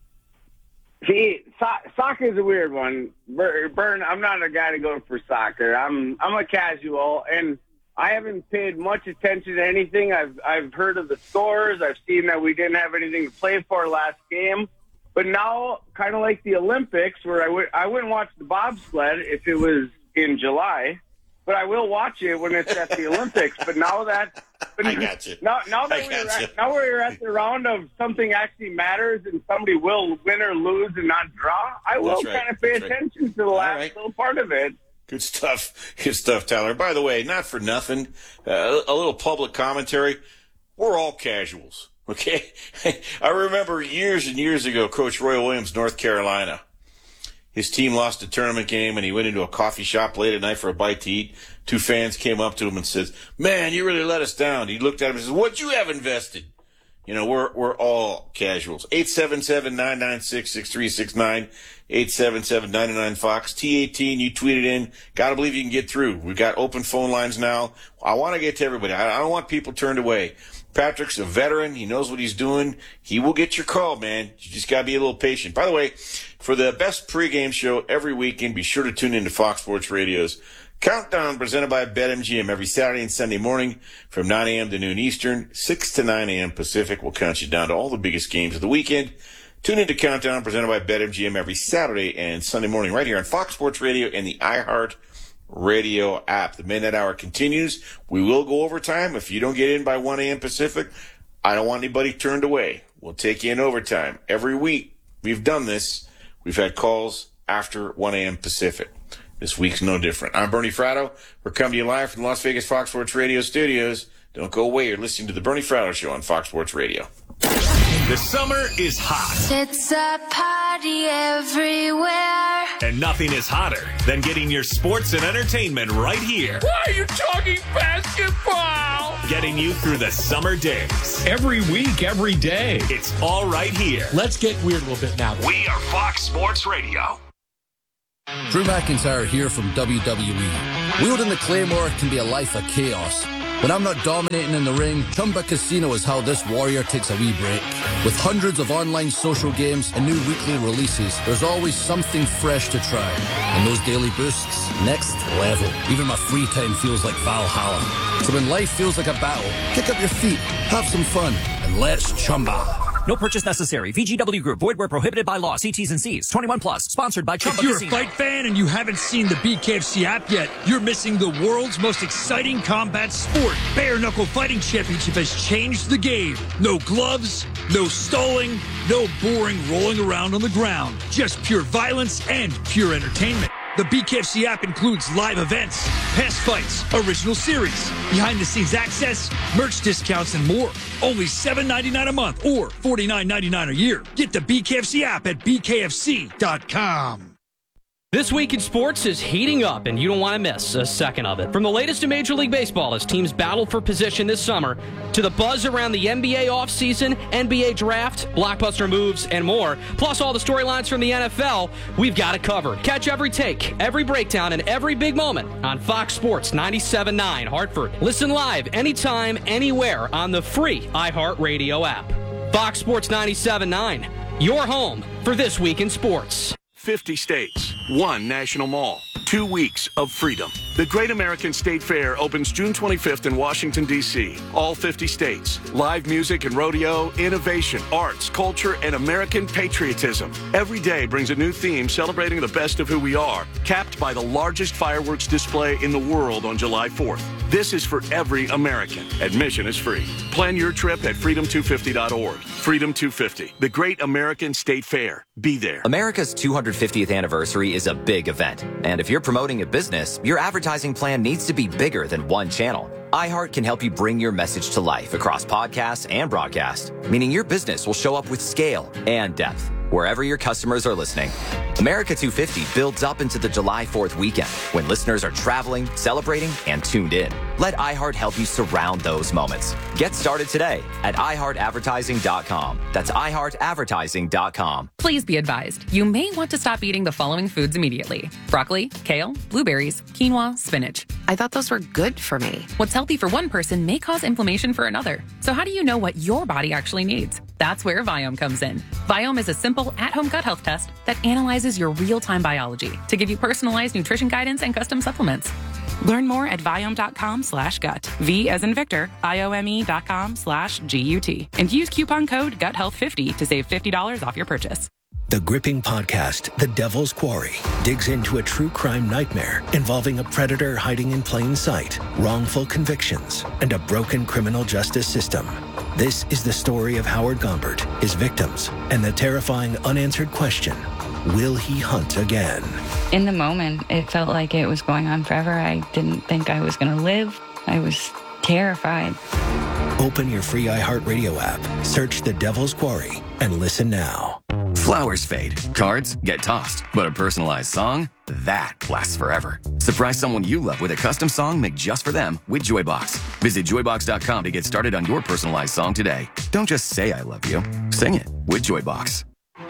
See, so- soccer is a weird one. Burn, I'm not a guy to go for soccer. I'm I'm a casual, and I haven't paid much attention to anything. I've I've heard of the scores. I've seen that we didn't have anything to play for last game. But now, kind of like the Olympics, where I would I wouldn't watch the bobsled if it was in July, but I will watch it when it's at the Olympics. But now that but I got you. Now, now that I we're got you. at, now we're at the round of something actually matters and somebody will win or lose and not draw, I will That's right. kind of pay That's right. attention to the last right. little part of it. Good stuff. Good stuff, Tyler. By the way, not for nothing, uh, a little public commentary. We're all casuals, okay? I remember years and years ago, Coach Roy Williams, North Carolina. His team lost a tournament game, and he went into a coffee shop late at night for a bite to eat. Two fans came up to him and says, "Man, you really let us down." He looked at him and says, "What'd you have invested?" You know, we're we're all casuals. eight seven seven, nine nine six, six three six nine, eight seven seven, nine nine Fox. T eighteen, you tweeted in. Gotta believe you can get through. We've got open phone lines now. I want to get to everybody. I, I don't want people turned away. Patrick's a veteran. He knows what he's doing. He will get your call, man. You just gotta be a little patient. By the way, for the best pregame show every weekend, be sure to tune into Fox Sports Radio's Countdown, presented by BetMGM every Saturday and Sunday morning from nine a.m. to noon Eastern, six to nine a.m. Pacific. We'll count you down to all the biggest games of the weekend. Tune into Countdown, presented by BetMGM every Saturday and Sunday morning right here on Fox Sports Radio and the iHeart Radio app. The Midnight Hour continues. We will go overtime. If you don't get in by one a.m. Pacific, I don't want anybody turned away. We'll take you in overtime. Every week we've done this. We've had calls after one a.m. Pacific. This week's no different. I'm Bernie Fratto. We're coming to you live from the Las Vegas Fox Sports Radio studios. Don't go away. You're listening to the Bernie Fratto Show on Fox Sports Radio. The summer is hot. It's a party everywhere. And nothing is hotter than getting your sports and entertainment right here. Why are you talking basketball? getting you through the summer days. Every week, every day. It's all right here. Let's get weird a little bit now. We are Fox Sports Radio. Drew McIntyre here from W W E. Wielding the Claymore can be a life of chaos. When I'm not dominating in the ring, Chumba Casino is how this warrior takes a wee break. With hundreds of online social games and new weekly releases, there's always something fresh to try. And those daily boosts, next level. Even my free time feels like Valhalla. So when life feels like a battle, kick up your feet, have some fun, and let's Chumba. No purchase necessary. V G W Group. Void where prohibited by law. See T's and C's. twenty-one plus. Sponsored by Chumba If you're Casino. a fight fan and you haven't seen the B K F C app yet, you're missing the world's most exciting combat sport. Bare Knuckle Fighting Championship has changed the game. No gloves, no stalling, no boring rolling around on the ground. Just pure violence and pure entertainment. The B K F C app includes live events, past fights, original series, behind-the-scenes access, merch discounts, and more. Only seven ninety-nine a month or forty-nine ninety-nine a year. Get the B K F C app at B K F C dot com. This week in sports is heating up, and you don't want to miss a second of it. From the latest in Major League Baseball as teams battle for position this summer, to the buzz around the N B A offseason, N B A draft, blockbuster moves, and more, plus all the storylines from the N F L, we've got it covered. Catch every take, every breakdown, and every big moment on Fox Sports ninety-seven point nine Hartford. Listen live anytime, anywhere on the free iHeartRadio app. Fox Sports ninety-seven point nine, your home for This Week in Sports. fifty states, one national mall, two weeks of freedom. The Great American State Fair opens June twenty-fifth in Washington, D C All fifty states. Live music and rodeo, innovation, arts, culture, and American patriotism. Every day brings a new theme celebrating the best of who we are, capped by the largest fireworks display in the world on July fourth. This is for every American. Admission is free. Plan your trip at freedom two fifty dot org. Freedom two fifty, the Great American State Fair. Be there. America's two hundred fiftieth anniversary is a big event. And if you're promoting a business, your advertising plan needs to be bigger than one channel. iHeart can help you bring your message to life across podcasts and broadcast, meaning your business will show up with scale and depth wherever your customers are listening. America two fifty builds up into the July fourth weekend when listeners are traveling, celebrating, and tuned in. Let iHeart help you surround those moments. Get started today at i heart advertising dot com. That's i heart advertising dot com. Please be advised, you may want to stop eating the following foods immediately. Broccoli, kale, blueberries, quinoa, spinach. I thought those were good for me. What's healthy for one person may cause inflammation for another. So how do you know what your body actually needs? That's where Viome comes in. Viome is a simple at-home gut health test that analyzes your real-time biology to give you personalized nutrition guidance and custom supplements. Learn more at Viome.com slash gut. V as in Victor, I-O-M-E dot com slash G-U-T. And use coupon code gut health fifty to save fifty dollars off your purchase. The gripping podcast, The Devil's Quarry, digs into a true crime nightmare involving a predator hiding in plain sight, wrongful convictions, and a broken criminal justice system. This is the story of Howard Gombert, his victims, and the terrifying unanswered question, will he hunt again? In the moment, it felt like it was going on forever. I didn't think I was going to live. I was terrified. Open your free iHeartRadio app, search The Devil's Quarry, and listen now. Flowers fade, cards get tossed, but a personalized song, that lasts forever. Surprise someone you love with a custom song made just for them with Joybox. Visit joybox dot com to get started on your personalized song today. Don't just say I love you, sing it with Joybox.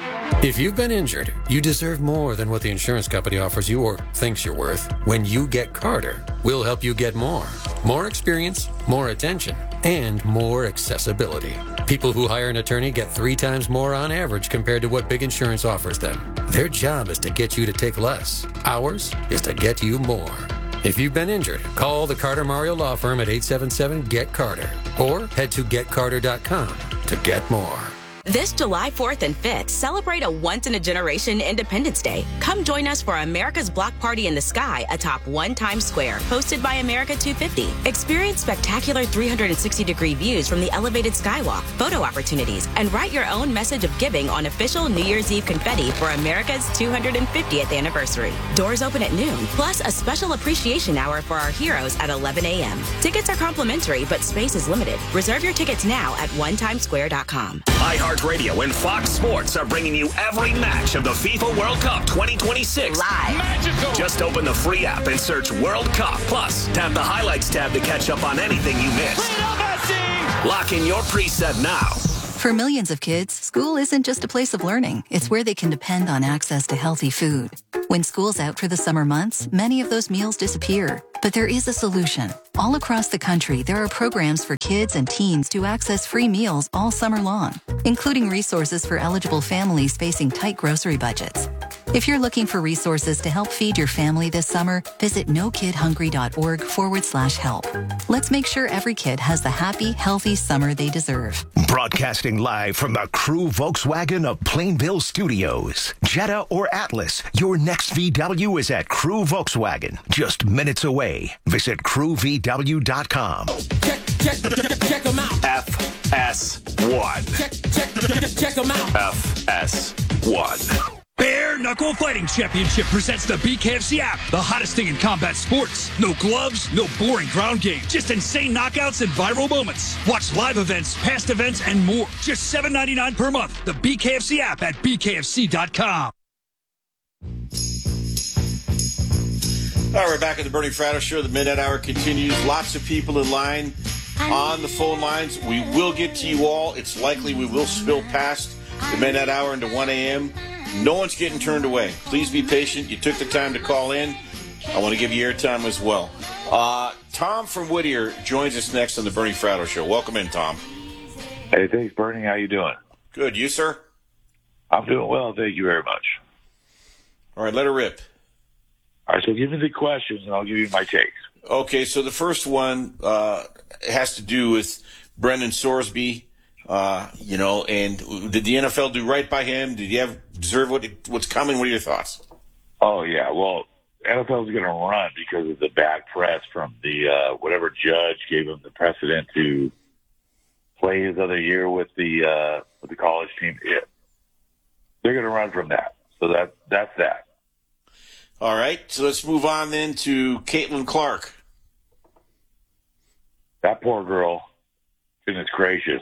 If you've been injured, you deserve more than what the insurance company offers you or thinks you're worth. When you get Carter, we'll help you get more. More experience, more attention, and more accessibility. People who hire an attorney get three times more on average compared to what big insurance offers them. Their job is to get you to take less. Ours is to get you more. If you've been injured, call the Carter Mario Law Firm at eight seven seven, G E T Carter or head to get carter dot com to get more. This July fourth and fifth, celebrate a once-in-a-generation Independence Day. Come join us for America's Block Party in the Sky atop One Times Square, hosted by America two fifty. Experience spectacular three sixty degree views from the elevated skywalk, photo opportunities, and write your own message of giving on official New Year's Eve confetti for America's two hundred fiftieth anniversary. Doors open at noon, plus a special appreciation hour for our heroes at eleven a.m. Tickets are complimentary, but space is limited. Reserve your tickets now at one times square dot com. iHeartRadio and Fox Sports are bringing you every match of the FIFA World Cup twenty twenty-six. Live. Magical. Just open the free app and search World Cup. Plus, tap the Highlights tab to catch up on anything you missed. Lock in your preset now. For millions of kids, school isn't just a place of learning. It's where they can depend on access to healthy food. When school's out for the summer months, many of those meals disappear. But there is a solution. All across the country, there are programs for kids and teens to access free meals all summer long, including resources for eligible families facing tight grocery budgets. If you're looking for resources to help feed your family this summer, visit nokidhungry.org forward slash help. Let's make sure every kid has the happy, healthy summer they deserve. Broadcasting live from the Crew Volkswagen of Plainville Studios. Jetta or Atlas, your next V W is at Crew Volkswagen, just minutes away. Visit crew v w dot com. Check, check, check, check them out. F S one. Check, check, check, check them out. F S one. Bare Knuckle Fighting Championship presents the B K F C app, the hottest thing in combat sports. No gloves, no boring ground game, just insane knockouts and viral moments. Watch live events, past events, and more. Just seven ninety-nine per month. The B K F C app at b k f c dot com. All right, we're back at the Bernie Fratto Show. The Midnight Hour continues. Lots of people in line on the phone lines. We will get to you all. It's likely we will spill past the Midnight Hour into one a.m. No one's getting turned away. Please be patient. You took the time to call in. I want to give you airtime as well. Uh, Tom from Whittier joins us next on the Bernie Fratto Show. Welcome in, Tom. Hey, thanks, Bernie. How you doing? Good. You, sir? I'm doing well. Thank you very much. All right, let her rip. All right, so give me the questions, and I'll give you my takes. Okay, so the first one uh, has to do with Brendan Sorsby. Uh, you know, and did the N F L do right by him? Did he have deserve what what's coming? What are your thoughts? Oh yeah, well, N F L is going to run because of the bad press from the uh, whatever judge gave him the precedent to play his other year with the uh, with the college team. Yeah. They're going to run from that. So that that's that. All right, so let's move on then to Caitlin Clark. That poor girl. Goodness gracious.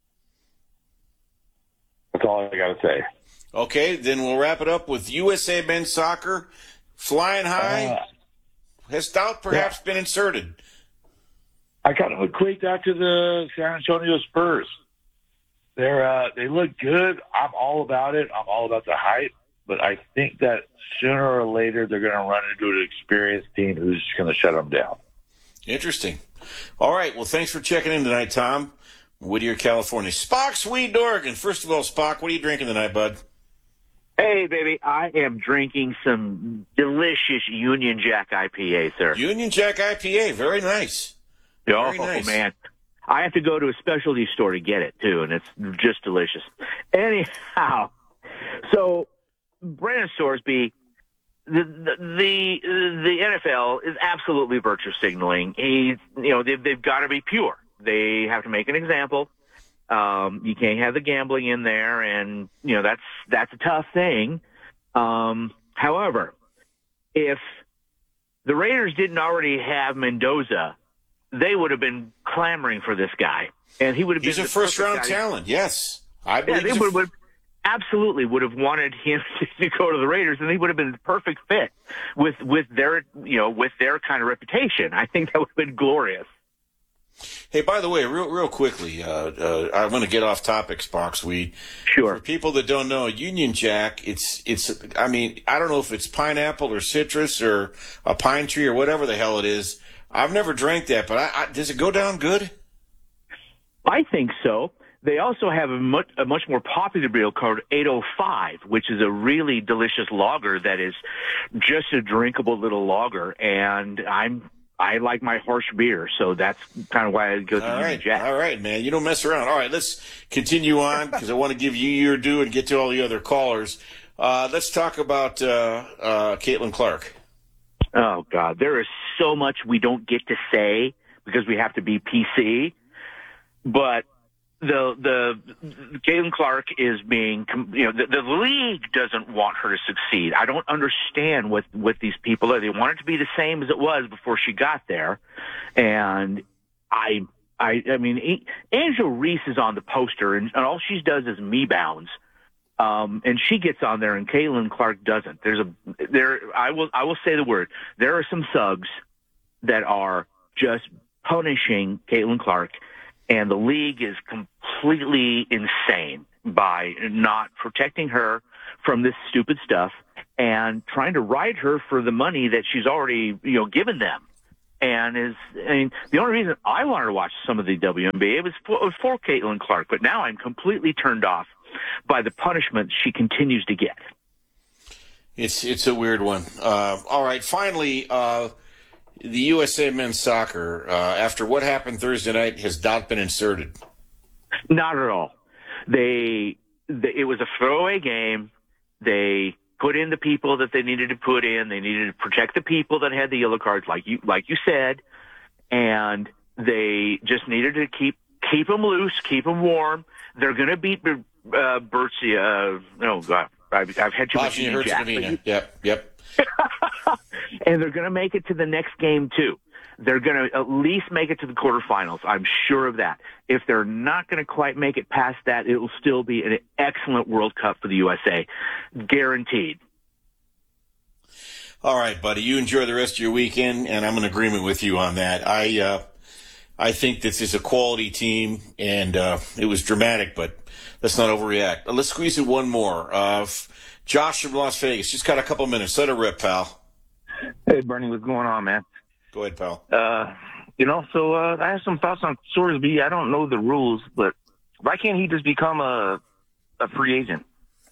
That's all I got to say. Okay, then we'll wrap it up with U S A men's soccer flying high. Uh, Has doubt perhaps yeah. been inserted? I kind of equate that to the San Antonio Spurs. They're uh, they look good. I'm all about it. I'm all about the hype. But I think that sooner or later they're going to run into an experienced team who's just going to shut them down. Interesting. All right. Well, thanks for checking in tonight, Tom. Whittier, California. Spock, Sweden, Oregon. First of all, Spock, what are you drinking tonight, bud? Hey, baby, I am drinking some delicious Union Jack I P A, sir. Union Jack I P A, very nice. Oh, very nice. Man. I have to go to a specialty store to get it, too, and it's just delicious. Anyhow, so Brendan Sorsby, the, the the the N F L is absolutely virtue signaling. He, you know, they've, they've got to be pure. They have to make an example. Um, you can't have the gambling in there, and you know that's that's a tough thing. Um, however, if the Raiders didn't already have Mendoza, they would have been clamoring for this guy, and he would have been. He's a first round talent. Yes, I believe. Yeah, they would, would absolutely would have wanted him to go to the Raiders, and he would have been the perfect fit with with their you know with their kind of reputation. I think that would have been glorious. Hey, by the way, real real quickly, uh, uh, I'm going to get off topic, Spock Sweet. Sure. For people that don't know, Union Jack, it's it's. I mean, I don't know if it's pineapple or citrus or a pine tree or whatever the hell it is. I've never drank that, but I, I, does it go down good? I think so. They also have a much, a much more popular beer called eight oh five, which is a really delicious lager that is just a drinkable little lager, and I'm. I like my harsh beer, so that's kind of why I go to Union Jack. All right, man. You don't mess around. All right, let's continue on because I want to give you your due and get to all the other callers. Uh, let's talk about uh, uh, Caitlin Clark. Oh, God. There is so much we don't get to say because we have to be P C. But the the Caitlin Clark is being, you know, the, the league doesn't want her to succeed. I don't understand what, what these people are. They want it to be the same as it was before she got there. And I, I, I mean, Angel Reese is on the poster and, and all she does is me bounds. Um, and she gets on there and Caitlin Clark doesn't. There's a, there, I will, I will say the word. There are some thugs that are just punishing Caitlin Clark. And the league is completely insane by not protecting her from this stupid stuff and trying to ride her for the money that she's already, you know, given them. And is, I mean, the only reason I wanted to watch some of the W N B A was for, was for Caitlin Clark, but now I'm completely turned off by the punishment she continues to get. It's it's a weird one. Uh, all right, finally, uh, the U S A men's soccer, uh, after what happened Thursday night, has not been inserted. Not at all. They, they it was a throwaway game. They put in the people that they needed to put in. They needed to protect the people that had the yellow cards, like you like you said, and they just needed to keep keep them loose, keep them warm. They're going to beat uh, Bertsia. Uh, oh God, I've, I've had too much. Herzegovina. Yep, yep. And they're going to make it to the next game too. They're going to at least make it to the quarterfinals. I'm sure of that. If they're not going to quite make it past that, it will still be an excellent World Cup for the U S A. Guaranteed. All right, buddy. You enjoy the rest of your weekend, and I'm in agreement with you on that. I uh, I think this is a quality team, and uh, it was dramatic, but let's not overreact. Let's squeeze in one more. Uh, Josh from Las Vegas. Just got a couple minutes. Let it rip, pal. Hey, Bernie. What's going on, man? Go ahead, pal. Uh, you know, so uh, I have some thoughts on Sorsby. I don't know the rules, but why can't he just become a a free agent?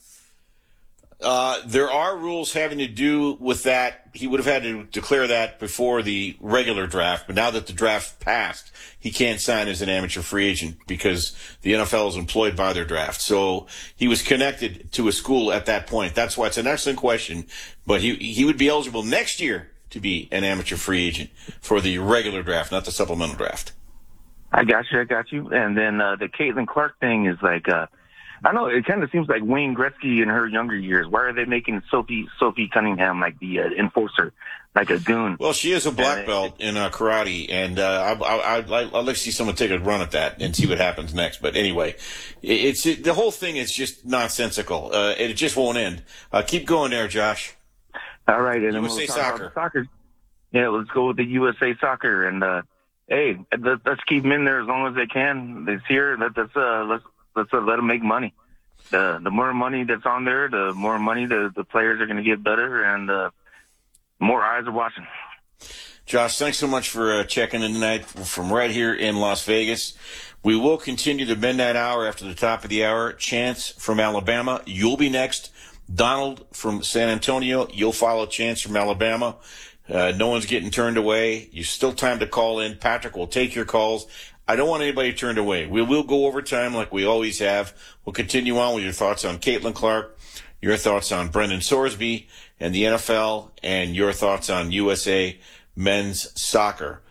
Uh, there are rules having to do with that. He would have had to declare that before the regular draft, but now that the draft passed, he can't sign as an amateur free agent because the N F L is employed by their draft. So he was connected to a school at that point. That's why it's an excellent question, but he he would be eligible next year to be an amateur free agent for the regular draft, not the supplemental draft. I got you, I got you. And then uh, the Caitlin Clark thing is like, uh, I know it kind of seems like Wayne Gretzky in her younger years. Why are they making Sophie Sophie Cunningham like the uh, enforcer, like a goon? Well, she is a black belt in uh, karate, and uh, I, I, I, I'd like to see someone take a run at that and see what happens next. But anyway, it's it, the whole thing is just nonsensical. Uh, it just won't end. Uh, keep going there, Josh. All right, and then U S A we'll talk Soccer. about soccer. Yeah, let's go with the U S A Soccer, and uh, hey, let, let's keep them in there as long as they can. This year, let, let's uh, let's let's uh, let them make money. The the more money that's on there, the more money the the players are going to get better, and uh, more eyes are watching. Josh, thanks so much for uh, checking in tonight from right here in Las Vegas. We will continue the midnight hour after the top of the hour. Chance from Alabama, you'll be next. Donald from San Antonio, you'll follow Chance from Alabama. Uh, no one's getting turned away. You still time to call in. Patrick will take your calls. I don't want anybody turned away. We will go over time like we always have. We'll continue on with your thoughts on Caitlin Clark, your thoughts on Brendan Sorsby and the N F L, and your thoughts on U S A men's soccer.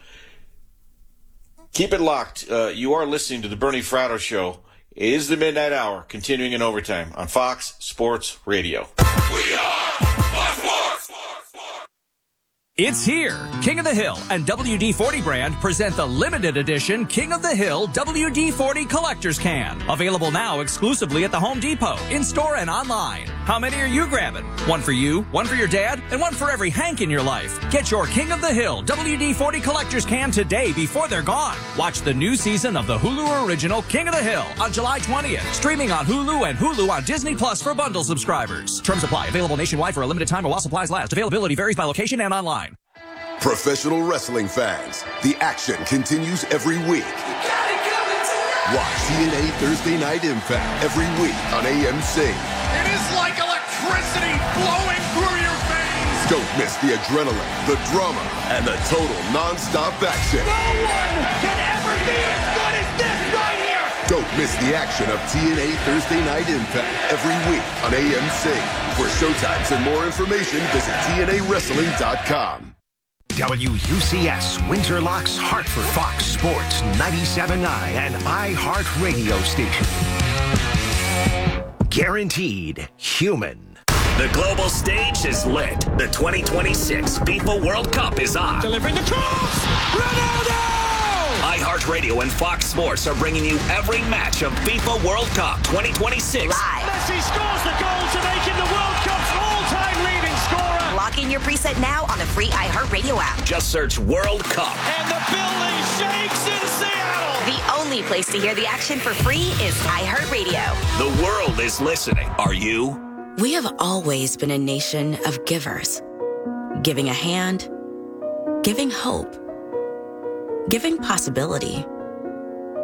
Keep it locked. Uh, you are listening to the Bernie Fratto Show. It is the midnight hour, continuing in overtime on Fox Sports Radio. We are Fox Sports. It's here. King of the Hill and W D forty brand present the limited edition King of the Hill W D forty Collector's Can. Available now exclusively at the Home Depot, in-store and online. How many are you grabbing? One for you, one for your dad, and one for every Hank in your life. Get your King of the Hill W D forty Collector's Can today before they're gone. Watch the new season of the Hulu original King of the Hill on July twentieth. Streaming on Hulu and Hulu on Disney Plus for bundle subscribers. Terms apply. Available nationwide for a limited time or while supplies last. Availability varies by location and online. Professional wrestling fans, the action continues every week. Watch T N A Thursday Night Impact every week on A M C. It is like electricity flowing through your veins. Don't miss the adrenaline, the drama, and the total non-stop action. No one can ever be as good as this right here. Don't miss the action of T N A Thursday Night Impact every week on A M C. For showtimes and more information, visit T N A wrestling dot com. W U C S Windsor Locks Hartford, Fox Sports ninety-seven point nine and iHeart Radio Station. Guaranteed human. The global stage is lit. The twenty twenty-six FIFA World Cup is on. Delivering the cross! Ronaldo! iHeartRadio and Fox Sports are bringing you every match of FIFA World Cup twenty twenty-six. Live. Messi scores the goal to make him the World Cup's all-time leading scorer. Lock in your preset now on the free iHeartRadio app. Just search World Cup. And the building shakes in Seattle. The only only place to hear the action for free is iHeartRadio. The world is listening. Are you? We have always been a nation of givers. Giving a hand, giving hope, giving possibility.